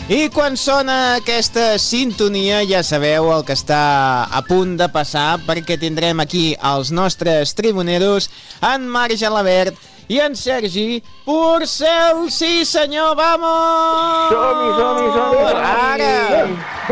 I quan sona aquesta sintonia ja sabeu el que està a punt de passar, perquè tindrem aquí els nostres tribuneros, en Marc Gelabert i en Sergi Porcel. Sí senyor, vamos! Som-hi! Ara!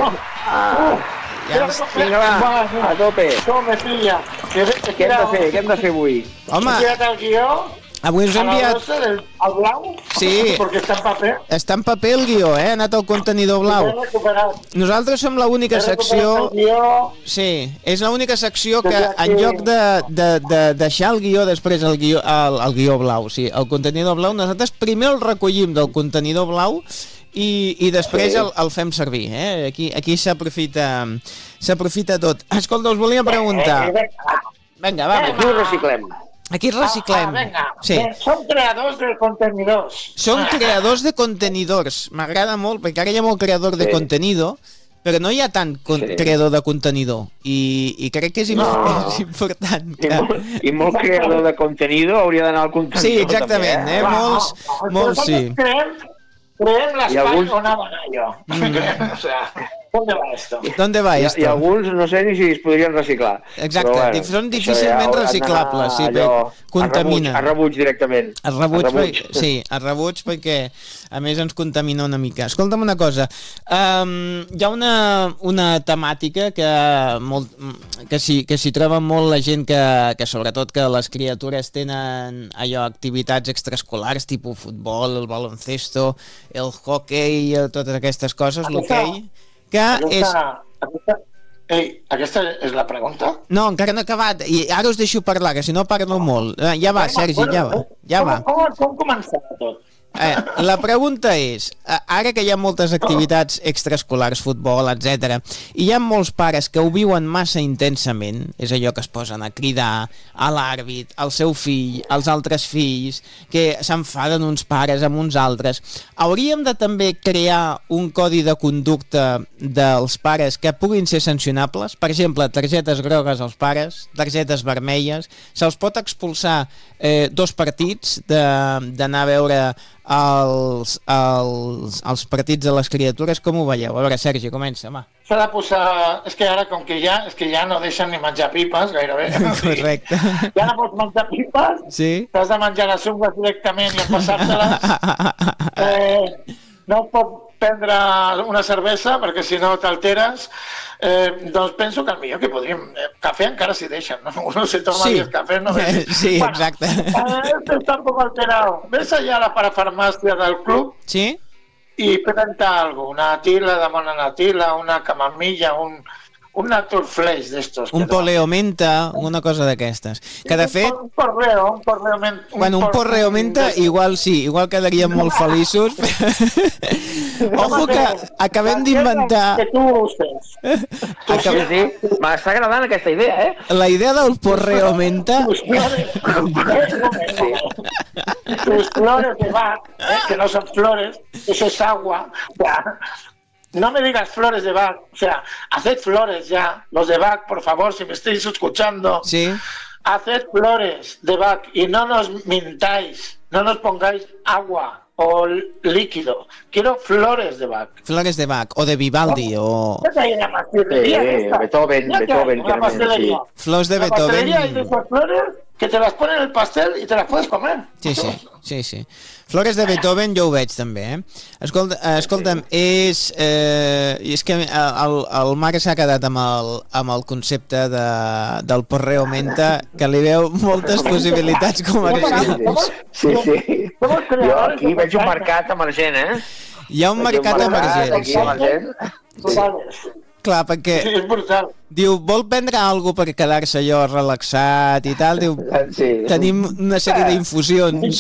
Vinga, va, a tope. Som-hi, filla. Què hem de fer avui? Home, el guió avui us he a la enviat... rosa del blau? Sí. Perquè està en paper. Està en paper el guió, ha anat al contenidor blau. Nosaltres som l'única secció... Sí, és l'única secció que en lloc de deixar el guió després el guió blau, sí, el contenidor blau, nosaltres primer el recollim del contenidor blau i després el fem servir, eh? Aquí s'aprofita tot. Escolta, us volia preguntar... Vinga, va. Aquí ho reciclem. Aquí reciclem. Sí. Som creadors de contenidors. Són creadors de contenidors. M'agrada molt, perquè ara hi ha molt creador de contenido, però no hi ha tant creador de contenidor. I crec que és important. I molt creador de contenido hauria d'anar al contenidor. Sí, exactament. Molts sí. Creem l'espai on ha d'anar jo. O sea... ¿Dónde va esto? ¿Dónde va esto? I alguns no sé ni si es podrien reciclar. Exacte, bueno, són difícilment reciclables, sí, però contamina. A rebuig directament. A rebuig. Sí, a rebuig perquè a més ens contamina una mica. Escolta'm una cosa, hi ha una temàtica que s'hi troba molt la gent que sobretot que les criatures tenen activitats extraescolars, tipus futbol, el baloncesto, el hockey, totes aquestes coses, l'hoquei. Aquesta és la pregunta? No, encara no he acabat. I ara us deixo parlar, que si no parlo molt. Ja va, Sergi, ja va. Com començar tot? La pregunta és, ara que hi ha moltes activitats extraescolars, futbol, etc, i hi ha molts pares que ho viuen massa intensament, és allò que es posen a cridar a l'àrbit, al seu fill, als altres fills, que s'enfaden uns pares amb uns altres, hauríem de també crear un codi de conducta dels pares que puguin ser sancionables? Per exemple, targetes grogues als pares, targetes vermelles, se'ls pot expulsar 2 partits d'anar a veure els partits de les criatures. Com ho veieu? A veure, Sergi, comença, va. S'ha de posar... És que ara, com que ja no deixen ni menjar pipes, gairebé. Correcte. Ja no pots menjar pipes, sí? T'has de menjar les ungles directament i empassar-te-les. No pots prendre una cervesa, perquè si no t'alteres. Doncs penso que el millor que podríem... Cafè encara s'hi deixen, no? Uno se toma 10 cafés, ¿no? Sí, bueno, exacte. Está un poco alterado. Ves allá a la parafarmacia del club. Sí. Y pregunta algo, una tila de monanatila, una camamilla, un naturflex d'estos. Un poleo menta, una cosa d'aquestes. Que de fet... Un porreo menta. Bueno, un porreo menta igual sí, igual quedaríem molt feliços. Ojo que acabem d'inventar... Que tu ustes. Sí, m'està agradant aquesta idea, eh? La idea del porreo menta... Tus flores de Bach, que no son flores, eso es agua. No me digas flores de Bach, o sea, haced flores ya, los de Bach, por favor, si me estáis escuchando. Sí. Haced flores de Bach y no nos mintáis, no nos pongáis agua o líquido. Quiero flores de Bach. Flores de Bach, o de Vivaldi, o... Beethoven, sí. Flors de Beethoven. La pastelería hay de esas flores que te las ponen en el pastel y te las puedes comer. Sí. Flores de Beethoven jo ho veig també, eh? Escolta'm, és que el Marc s'ha quedat amb el concepte del porreo menta, que li veu moltes possibilitats comercials. Sí. Jo aquí veig un mercat emergent, eh? Hi ha un mercat emergent. Clar, perquè diu, vol prendre alguna per quedar-se allò relaxat i tal, diu, tenim una sèrie d'infusions.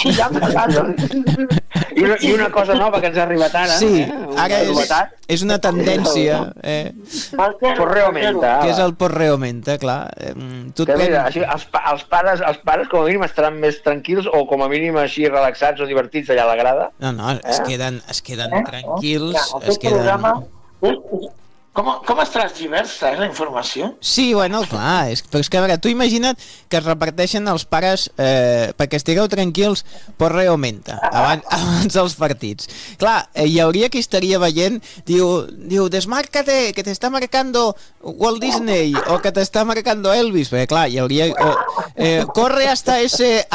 I una cosa nova que ens ha arribat ara. Sí, ara és una tendència. Porreo menta. Que és el porreo menta, clar. Els pares com a mínim estaran més tranquils o com a mínim així relaxats o divertits allà a la grada. No, es queden tranquils, es queden... com es transgiversa, la informació? Sí, bueno, clar, però és que a veure, tu imagina't que es reparteixen els pares perquè estigueu tranquils por rey aumenta abans dels partits. Clar, hi hauria qui estaria veient, diu desmárcate, que te está marcando Walt Disney o que te está marcando Elvis, perquè clar, hi hauria corre hasta ese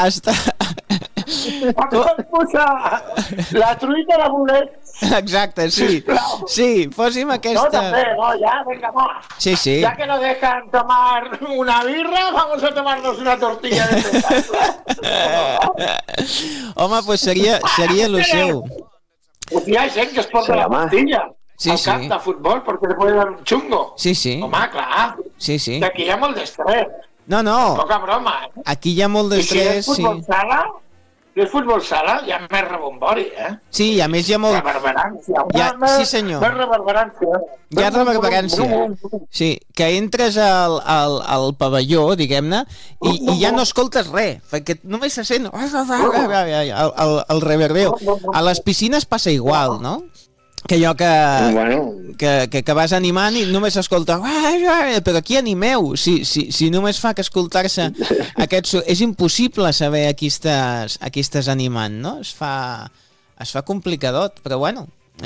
La truita la bolet. Exacte, sí. Sí, fósim aquesta... No, també, no, ja, venga, va. Sí. Ya que no dejan tomar una birra, vamos a tomarnos una tortilla de Home, pues seria lo seu. Hi ha gent que es porta la tortilla al camp de futbol perquè li puede dar un chungo. Sí. Home, clar. Sí. Que aquí hi ha molt d'estrès. No. Poca broma, eh? Aquí hi ha molt d'estrès, sí. Si és futbol sala, hi ha més rebombori, eh? Sí, i a més hi ha molt... Reverberància. Sí, senyor. Més reverberància. Hi ha reverberància. Sí, que entres al pavelló, diguem-ne, i ja no escoltes res, perquè només se sent el reverbeo. A les piscines passa igual, no? Que allò que vas animant i només s'escolta, però aquí animeu, si només fa que escoltar-se és impossible saber a qui estàs animant, no? Es fa complicadot, però bueno,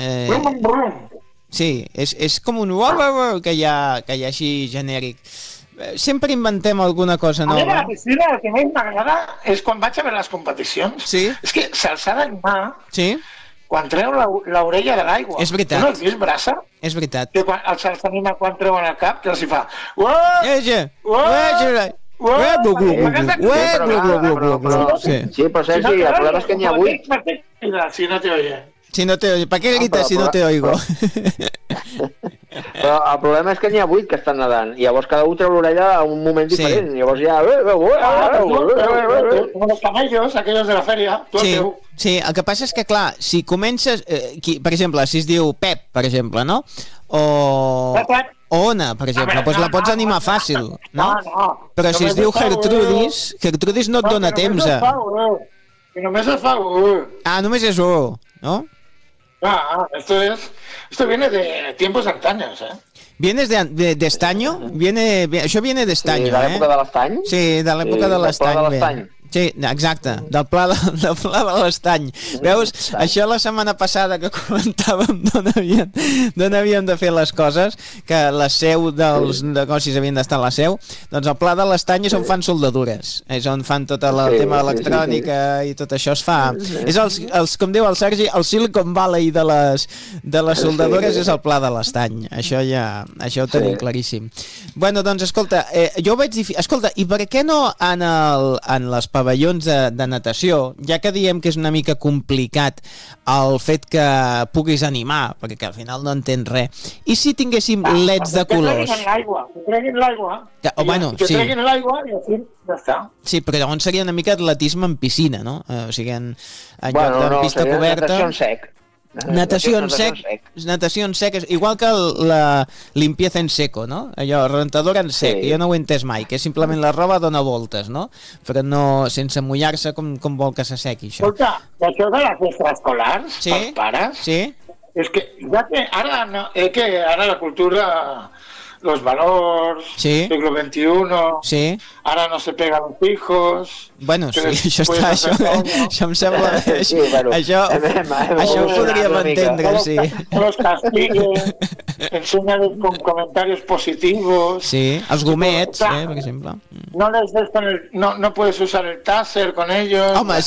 sí, és com un que hi ha així genèric. Sempre inventem alguna cosa nova. A mi a la piscina el que més m'agrada és quan vaig a veure les competicions. Sí. És que se'ls ha d'animar. Sí. Quan treu l'orella de l'aigua. És veritat. Tu no has vist Brassa? És veritat. Que se'ls anima quan treuen el cap, que els hi fa... Sí, però Sergi, el problema és que n'hi ha 8. Si no te oye. Si no te oye, ¿para qué gritas si no te oigo? Però el problema és que n'hi ha 8 que estan nedant, i llavors cada un treu l'orella a un moment diferent, llavors ja... Com els camellos, aquells de la fèria, tu el teu. Sí, el que passa és que, clar, si comences... per exemple, si es diu Pep, per exemple, no? O Ona, per exemple, doncs la pots animar fàcil, no? Però si es diu Gertrudis no et dona temps a... Que només es fa... Ah, només és no? Ah, esto viene de tiempos antaños, ¿eh? ¿Vienes de estaño? Això viene de estaño, de l'època de l'estany? Sí, de l'època de l'estany. Sí, exacte, del pla de l'estany. Veus, això la setmana passada que comentàvem d'on havíem de fer les coses, que la seu dels negocis havien d'estar a la seu, doncs el pla de l'estany és on fan soldadures, és on fan tot el tema electrònica i tot això es fa. És com diu el Sergi, el Silicon Valley de les soldadures és el pla de l'estany. Això ho tenim claríssim. Bueno, doncs, escolta, jo vaig dir... Escolta, i per què no en les pavellons de natació, ja que diem que és una mica complicat el fet que puguis animar, perquè al final no entens res, i si tinguéssim leds de colors? Que treguin l'aigua. Que treguin l'aigua i així ja està. Sí, però llavors seria una mica atletisme en piscina, no? O sigui, en lloc de pista coberta... Natació en sec. Natació en sec és igual que la limpieza en seco, no? Allò, rentadora en sec, jo no ho he entès mai, que és simplement la roba dona voltes, no? Però no sense mullar-se com vol que s'assequi això. Escolta, això de les extraescolars, pels pares, és que ja que ara la cultura, los valors, siglo XXI, ara no se pega a los hijos... Bueno, sí, això em sembla... Això ho podríem entendre, sí. Los castiguen, enseñan con comentarios positivos... Sí, els gomets, per exemple. No puedes usar el taser con ellos... Home,